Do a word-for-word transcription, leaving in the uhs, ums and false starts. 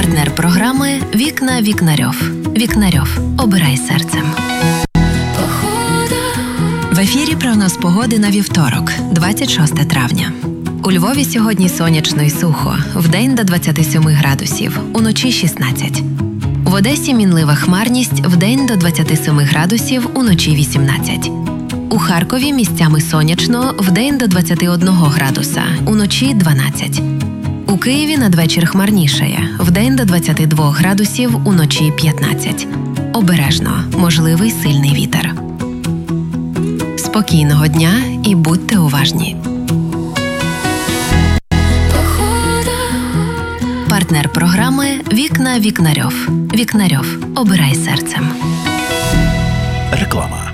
Партнер програми «Вікна Вікнарьов». Вікнарьов. Обирай серцем. В ефірі прогноз погоди на вівторок, двадцять шосте травня. У Львові сьогодні сонячно і сухо, вдень до двадцяти семи градусів, уночі шістнадцять. В Одесі мінлива хмарність, вдень до двадцяти семи градусів, уночі вісімнадцять. У Харкові місцями сонячно, вдень до двадцяти одного градуса, уночі дванадцять. У Києві надвечір хмарнішає, вдень до двадцяти двох градусів, уночі п'ятнадцять. Обережно, можливий сильний вітер. Спокійного дня і будьте уважні. Партнер програми «Вікна Вікнарьов». Вікнарьов. Обирай серцем. Реклама.